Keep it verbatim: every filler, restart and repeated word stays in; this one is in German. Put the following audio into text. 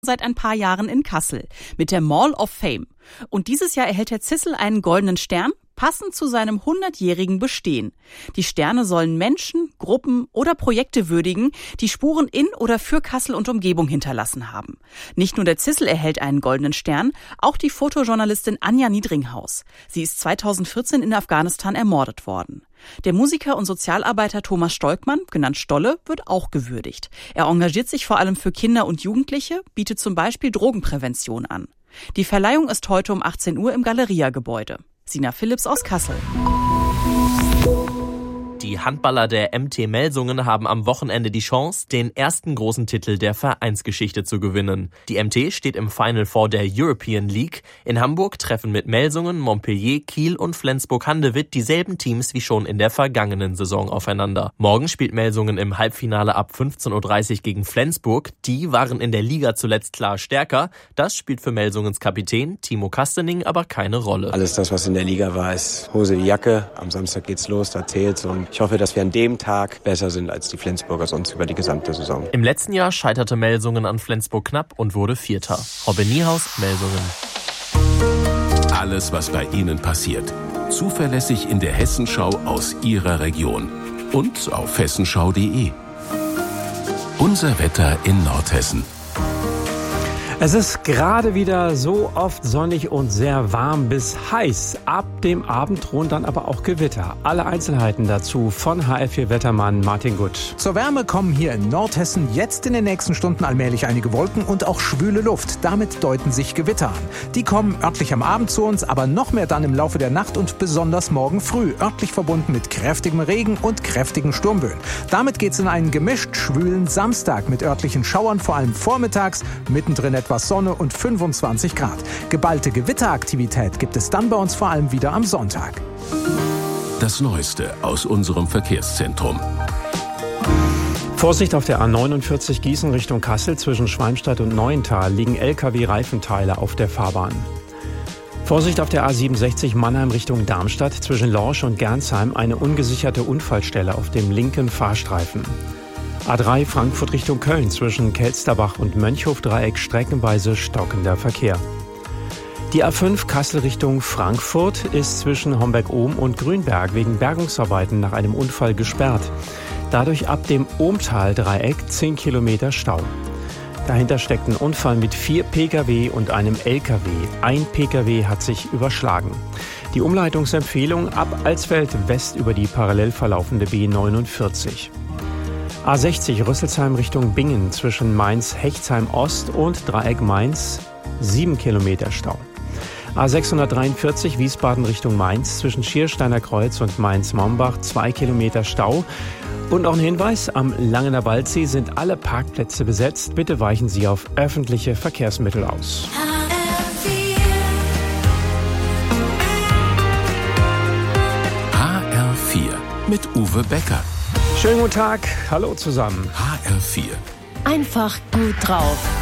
seit ein paar Jahren in Kassel mit der Mall of Fame. Und dieses Jahr erhält der Zissel einen goldenen Stern, passend zu seinem hundertjährigen Bestehen. Die Sterne sollen Menschen, Gruppen oder Projekte würdigen, die Spuren in oder für Kassel und Umgebung hinterlassen haben. Nicht nur der Zissel erhält einen goldenen Stern, auch die Fotojournalistin Anja Niedringhaus. Sie ist zweitausendvierzehn in Afghanistan ermordet worden. Der Musiker und Sozialarbeiter Thomas Stolkmann, genannt Stolle, wird auch gewürdigt. Er engagiert sich vor allem für Kinder und Jugendliche, bietet zum Beispiel Drogenprävention an. Die Verleihung ist heute um achtzehn Uhr im Galeria-Gebäude. Sina Philipps aus Kassel. Die Handballer der M T Melsungen haben am Wochenende die Chance, den ersten großen Titel der Vereinsgeschichte zu gewinnen. Die M T steht im Final Four der European League. In Hamburg treffen mit Melsungen, Montpellier, Kiel und Flensburg-Handewitt dieselben Teams wie schon in der vergangenen Saison aufeinander. Morgen spielt Melsungen im Halbfinale ab fünfzehn Uhr dreißig gegen Flensburg. Die waren in der Liga zuletzt klar stärker. Das spielt für Melsungens Kapitän Timo Kastening aber keine Rolle. Alles das, was in der Liga war, ist Hose wie Jacke. Am Samstag geht's los, da zählt's. Und ich hoffe, dass wir an dem Tag besser sind als die Flensburger sonst über die gesamte Saison. Im letzten Jahr scheiterte Melsungen an Flensburg knapp und wurde Vierter. Robin Niehaus, Melsungen. Alles, was bei Ihnen passiert. Zuverlässig in der Hessenschau aus Ihrer Region. Und auf hessenschau punkt de. Unser Wetter in Nordhessen. Es ist gerade wieder so oft sonnig und sehr warm bis heiß. Ab dem Abend drohen dann aber auch Gewitter. Alle Einzelheiten dazu von H R vier Wettermann Martin Gutt. Zur Wärme kommen hier in Nordhessen jetzt in den nächsten Stunden allmählich einige Wolken und auch schwüle Luft. Damit deuten sich Gewitter an. Die kommen örtlich am Abend zu uns, aber noch mehr dann im Laufe der Nacht und besonders morgen früh. Örtlich verbunden mit kräftigem Regen und kräftigen Sturmböen. Damit geht's in einen gemischt schwülen Samstag mit örtlichen Schauern, vor allem vormittags, mittendrin etwas Sonne und fünfundzwanzig Grad. Geballte Gewitteraktivität gibt es dann bei uns vor allem wieder am Sonntag. Das Neueste aus unserem Verkehrszentrum. Vorsicht auf der A neunundvierzig Gießen Richtung Kassel zwischen Schwalmstadt und Neuental liegen L K W-Reifenteile auf der Fahrbahn. Vorsicht auf der A siebenundsechzig Mannheim Richtung Darmstadt zwischen Lorsch und Gernsheim eine ungesicherte Unfallstelle auf dem linken Fahrstreifen. A drei Frankfurt Richtung Köln zwischen Kelsterbach und Mönchhof-Dreieck streckenweise stockender Verkehr. Die A fünf Kassel Richtung Frankfurt ist zwischen Homberg-Ohm und Grünberg wegen Bergungsarbeiten nach einem Unfall gesperrt. Dadurch ab dem Ohmtal-Dreieck zehn Kilometer Stau. Dahinter steckt ein Unfall mit vier Pkw und einem L K W. Ein Pkw hat sich überschlagen. Die Umleitungsempfehlung ab Alsfeld West über die parallel verlaufende B neunundvierzig. A sechzig Rüsselsheim Richtung Bingen zwischen Mainz-Hechtsheim Ost und Dreieck Mainz sieben Kilometer Stau. A sechshundertdreiundvierzig Wiesbaden Richtung Mainz zwischen Schiersteiner Kreuz und Mainz-Mombach zwei Kilometer Stau. Und auch ein Hinweis, am Langener Waldsee sind alle Parkplätze besetzt. Bitte weichen Sie auf öffentliche Verkehrsmittel aus. H R vier mit Uwe Becker. Schönen guten Tag, hallo zusammen. H R vier. Einfach gut drauf.